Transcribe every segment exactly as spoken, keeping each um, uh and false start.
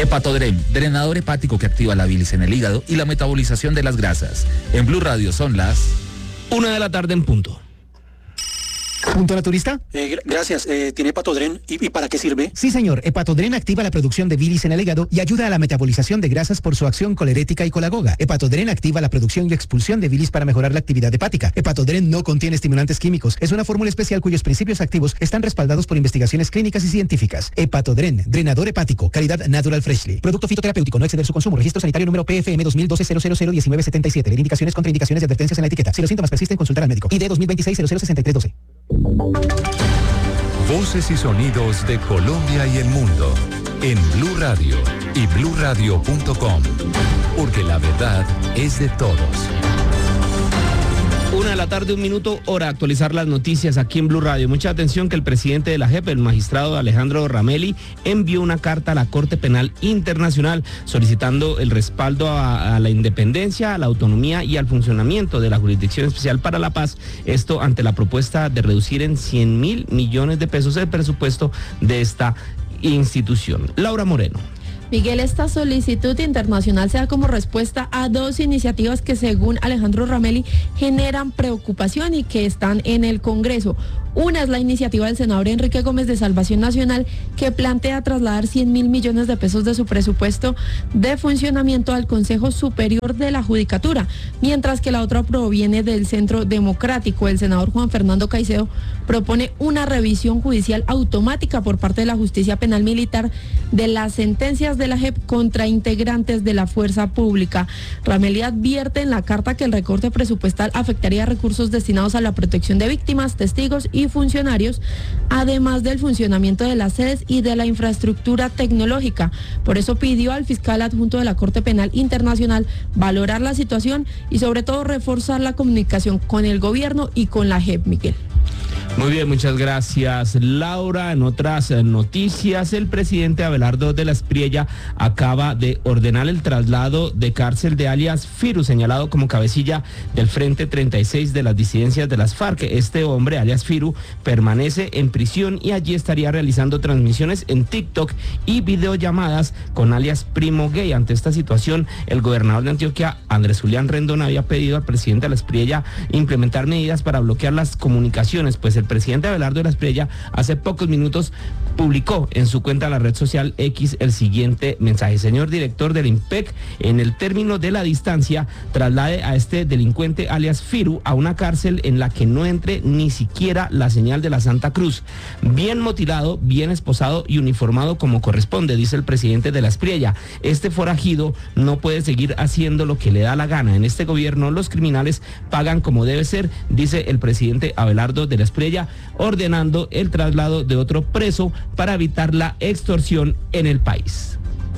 Hepatodren, drenador hepático que activa la bilis en el hígado y la metabolización de las grasas. En Blue Radio son las una de la tarde en punto. ¿Punto naturista? Eh, gracias. Eh, ¿Tiene Hepatodren? ¿Y, ¿Y para qué sirve? Sí, señor. Hepatodren activa la producción de bilis en el hígado y ayuda a la metabolización de grasas por su acción colerética y colagoga. Hepatodren activa la producción y expulsión de bilis para mejorar la actividad hepática. Hepatodren no contiene estimulantes químicos. Es una fórmula especial cuyos principios activos están respaldados por investigaciones clínicas y científicas. Hepatodren, drenador hepático, calidad Natural Freshly. Producto fitoterapéutico, no exceder su consumo. Registro sanitario número P F M dos mil doce cero cero cero diecinueve setenta y siete. Indicaciones, contraindicaciones y advertencias en la etiqueta. Si los síntomas persisten, consultar al médico. I D dos mil veintiséis cero cero sesenta y tres doce. Voces y sonidos de Colombia y el mundo en Blue Radio y blue radio punto com, porque la verdad es de todos. Una de la tarde, un minuto, hora de actualizar las noticias aquí en Blue Radio. Mucha atención que el presidente de la J E P, el magistrado Alejandro Ramelli, envió una carta a la Corte Penal Internacional solicitando el respaldo a, a la independencia, a la autonomía y al funcionamiento de la Jurisdicción Especial para la Paz. Esto ante la propuesta de reducir en cien mil millones de pesos el presupuesto de esta institución. Laura Moreno. Miguel, esta solicitud internacional se da como respuesta a dos iniciativas que, según Alejandro Ramelli, generan preocupación y que están en el Congreso. Una es la iniciativa del senador Enrique Gómez de Salvación Nacional, que plantea trasladar cien mil millones de pesos de su presupuesto de funcionamiento al Consejo Superior de la Judicatura, mientras que la otra proviene del Centro Democrático. El senador Juan Fernando Caicedo propone una revisión judicial automática por parte de la Justicia Penal Militar de las sentencias de la J E P contra integrantes de la fuerza pública. Ramelli advierte en la carta que el recorte presupuestal afectaría recursos destinados a la protección de víctimas, testigos y funcionarios, además del funcionamiento de las sedes y de la infraestructura tecnológica. Por eso pidió al fiscal adjunto de la Corte Penal Internacional valorar la situación y sobre todo reforzar la comunicación con el gobierno y con la J E P, Miguel. Muy bien, muchas gracias, Laura. En otras noticias, el presidente Abelardo de la Espriella acaba de ordenar el traslado de cárcel de alias Firu, señalado como cabecilla del Frente treinta y seis de las disidencias de las FARC. Este hombre, alias Firu, permanece en prisión y allí estaría realizando transmisiones en TikTok y videollamadas con alias Primo Gay. Ante esta situación, el gobernador de Antioquia, Andrés Julián Rendón, había pedido al presidente de la Espriella implementar medidas para bloquear las comunicaciones, pues el presidente Abelardo de la Espriella hace pocos minutos publicó en su cuenta de la red social X el siguiente mensaje: señor director del IMPEC, en el término de la distancia, traslade a este delincuente alias Firu a una cárcel en la que no entre ni siquiera la señal de la Santa Cruz. Bien motilado, bien esposado y uniformado como corresponde, dice el presidente de la Espriella. Este forajido no puede seguir haciendo lo que le da la gana. En este gobierno los criminales pagan como debe ser, dice el presidente Abelardo de la Espriella, ordenando el traslado de otro preso para evitar la extorsión en el país.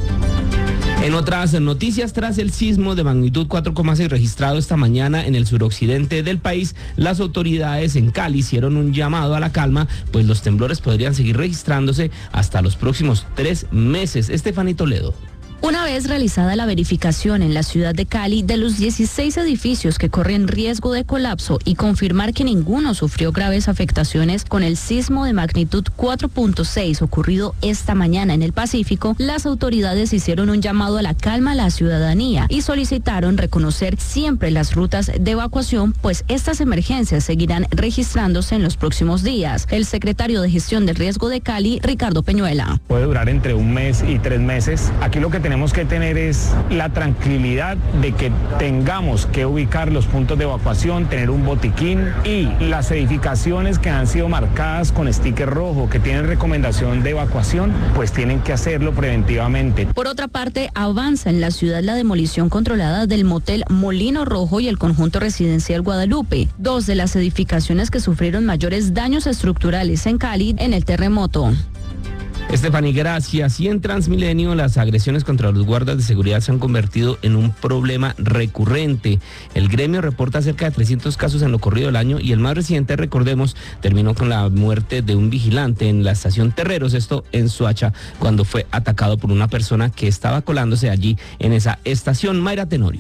En otras noticias, tras el sismo de magnitud cuatro coma seis registrado esta mañana en el suroccidente del país, las autoridades en Cali hicieron un llamado a la calma, pues los temblores podrían seguir registrándose hasta los próximos tres meses. Estefanía Toledo. Una vez realizada la verificación en la ciudad de Cali de los dieciséis edificios que corren riesgo de colapso y confirmar que ninguno sufrió graves afectaciones con el sismo de magnitud cuatro punto seis ocurrido esta mañana en el Pacífico, las autoridades hicieron un llamado a la calma a la ciudadanía y solicitaron reconocer siempre las rutas de evacuación, pues estas emergencias seguirán registrándose en los próximos días. El secretario de Gestión del Riesgo de Cali, Ricardo Peñuela. Puede durar entre un mes y tres meses. Aquí lo que tenemos tenemos que tener es la tranquilidad de que tengamos que ubicar los puntos de evacuación, tener un botiquín, y las edificaciones que han sido marcadas con sticker rojo, que tienen recomendación de evacuación, pues tienen que hacerlo preventivamente. Por otra parte, avanza en la ciudad la demolición controlada del motel Molino Rojo y el conjunto residencial Guadalupe, dos de las edificaciones que sufrieron mayores daños estructurales en Cali en el terremoto. Estefanía, gracias. Y en Transmilenio, las agresiones contra los guardas de seguridad se han convertido en un problema recurrente. El gremio reporta cerca de trescientos casos en lo corrido del año y el más reciente, recordemos, terminó con la muerte de un vigilante en la estación Terreros, esto en Soacha, cuando fue atacado por una persona que estaba colándose allí en esa estación. Mayra Tenorio.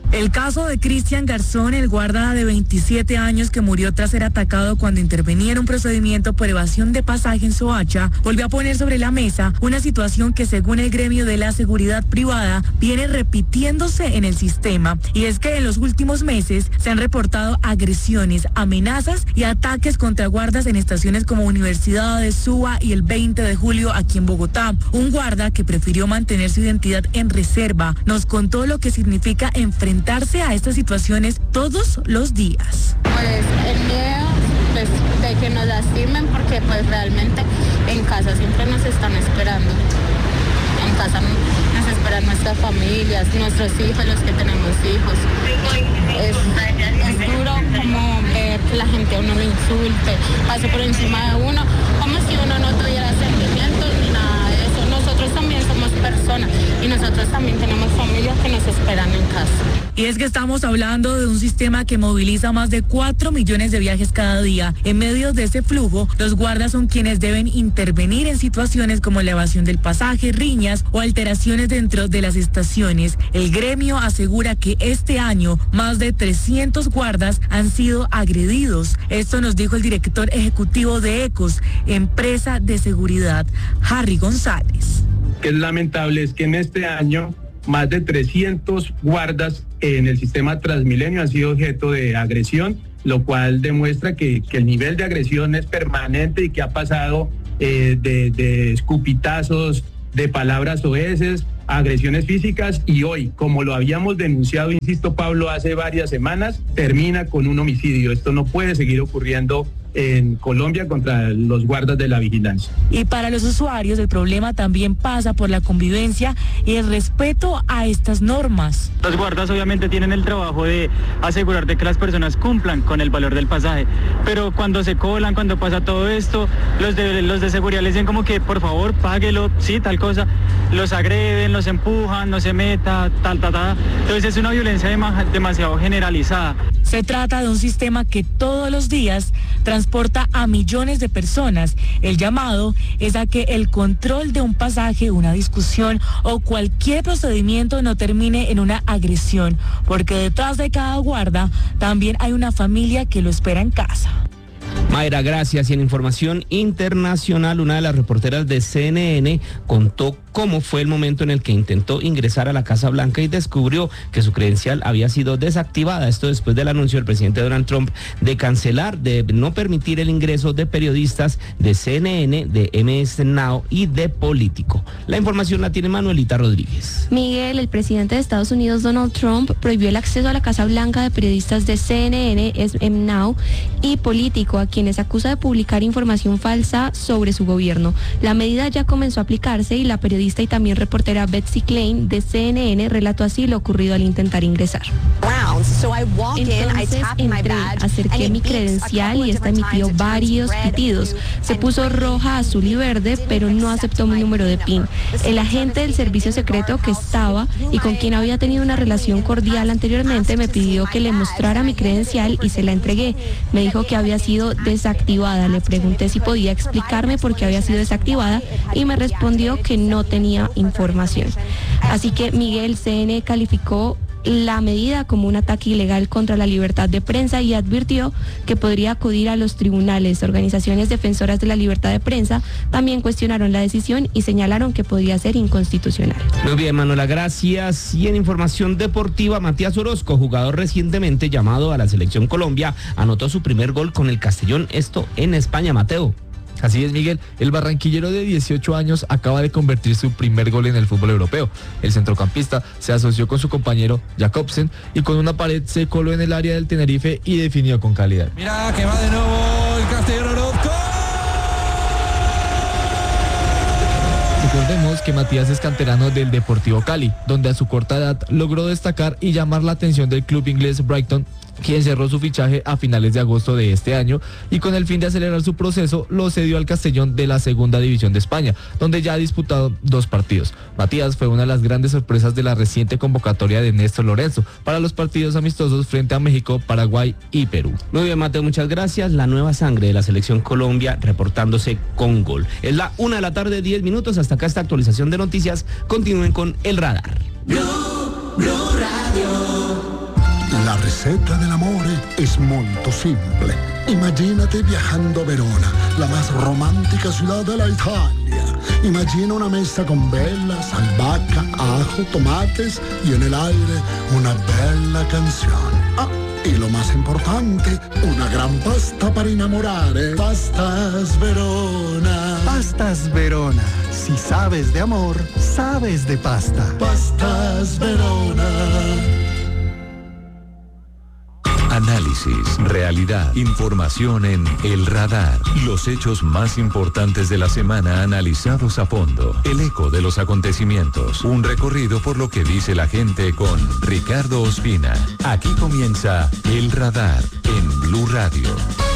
El caso de Cristian Garzón, el guarda de veintisiete años que murió tras ser atacado cuando intervenía en un procedimiento por evasión de pasaje en Soacha, volvió a poner sobre la mesa una situación que, según el gremio de la seguridad privada, viene repitiéndose en el sistema. Y es que en los últimos meses se han reportado agresiones, amenazas y ataques contra guardas en estaciones como Universidades, Suba y el veinte de julio aquí en Bogotá. Un guarda que prefirió mantener su identidad en reserva nos contó lo que significa enfrentar a estas situaciones todos los días. Pues el miedo pues, de que nos lastimen, porque pues realmente en casa siempre nos están esperando. En casa nos esperan nuestras familias, nuestros hijos, los que tenemos hijos. Es, es duro como ver que la gente a uno lo insulte, pase por encima de uno, como si uno no tuviera sentimientos ni nada de eso. Nosotros también somos personas y nosotros también tenemos familias que nos esperan en casa. Y es que estamos hablando de un sistema que moviliza más de cuatro millones de viajes cada día. En medio de ese flujo, los guardas son quienes deben intervenir en situaciones como la evasión del pasaje, riñas o alteraciones dentro de las estaciones. El gremio asegura que este año más de trescientos guardas han sido agredidos. Esto nos dijo el director ejecutivo de ECOS, empresa de seguridad, Harry González. Que es lamentable es que en este año más de trescientos guardas en el sistema Transmilenio han sido objeto de agresión, lo cual demuestra que, que el nivel de agresión es permanente y que ha pasado eh, de, de escupitazos, de palabras soeces, agresiones físicas, y hoy, como lo habíamos denunciado, insisto, Pablo, hace varias semanas, termina con un homicidio. Esto no puede seguir ocurriendo en Colombia contra los guardas de la vigilancia. Y para los usuarios el problema también pasa por la convivencia y el respeto a estas normas. Los guardas obviamente tienen el trabajo de asegurar de que las personas cumplan con el valor del pasaje, pero cuando se colan, cuando pasa todo esto, los de, los de seguridad les dicen como que por favor páguelo, sí, tal cosa, los agreden, los empujan, no se meta, tal, tal, tal. Entonces es una violencia demasiado generalizada. Se trata de un sistema que todos los días transporta a millones de personas. El llamado es a que el control de un pasaje, una discusión o cualquier procedimiento no termine en una agresión, porque detrás de cada guarda también hay una familia que lo espera en casa. Mayra, gracias. Y en información internacional, una de las reporteras de C N N contó cómo fue el momento en el que intentó ingresar a la Casa Blanca y descubrió que su credencial había sido desactivada. Esto después del anuncio del presidente Donald Trump de cancelar, de no permitir el ingreso de periodistas de C N N, de M S Now y de Político. La información la tiene Manuelita Rodríguez. Miguel, el presidente de Estados Unidos, Donald Trump, prohibió el acceso a la Casa Blanca de periodistas de C N N, M S Now y Político, a quienes acusa de publicar información falsa sobre su gobierno. La medida ya comenzó a aplicarse y la periodista y también reportera Betsy Klein de C N N relató así lo ocurrido al intentar ingresar. Entonces entré, acerqué mi credencial y esta emitió varios pitidos. Se puso roja, azul y verde, pero no aceptó mi número de PIN. El agente del servicio secreto que estaba y con quien había tenido una relación cordial anteriormente me pidió que le mostrara mi credencial y se la entregué. Me dijo que había sido desactivada. Le pregunté si podía explicarme por qué había sido desactivada y me respondió que no tenía información. Así que Miguel, C N N calificó la medida como un ataque ilegal contra la libertad de prensa y advirtió que podría acudir a los tribunales. Organizaciones defensoras de la libertad de prensa también cuestionaron la decisión y señalaron que podría ser inconstitucional. Muy bien, Manuela, gracias. Y en información deportiva, Matías Orozco, jugador recientemente llamado a la Selección Colombia, anotó su primer gol con el Castellón, esto en España. Mateo. Así es, Miguel, el barranquillero de dieciocho años acaba de convertir su primer gol en el fútbol europeo. El centrocampista se asoció con su compañero Jacobsen y con una pared se coló en el área del Tenerife y definió con calidad. Mira que va de nuevo el Castellón Orozco. Recordemos que Matías es canterano del Deportivo Cali, donde a su corta edad logró destacar y llamar la atención del club inglés Brighton, quien cerró su fichaje a finales de agosto de este año y con el fin de acelerar su proceso lo cedió al Castellón de la Segunda División de España, donde ya ha disputado dos partidos. Matías fue una de las grandes sorpresas de la reciente convocatoria de Néstor Lorenzo para los partidos amistosos frente a México, Paraguay y Perú. Muy bien, Mateo, muchas gracias. La nueva sangre de la Selección Colombia reportándose con gol. Es la una de la tarde, diez minutos. Hasta acá esta actualización de noticias. Continúen con El Radar. Blue, Blue Radio. La ricetta dell'amore es molto simple. Imagínate viajando a Verona, la más romántica ciudad de la Italia. Imagina una mesa con velas, albahaca, ajo, tomates y en el aire una bella canción. Ah, y lo más importante, una gran pasta para enamorare. Pastas Verona. Pastas Verona. Si sabes de amor, sabes de pasta. Pastas Verona. Análisis, realidad, información en El Radar. Los hechos más importantes de la semana analizados a fondo. El eco de los acontecimientos. Un recorrido por lo que dice la gente con Ricardo Ospina. Aquí comienza El Radar en Blue Radio.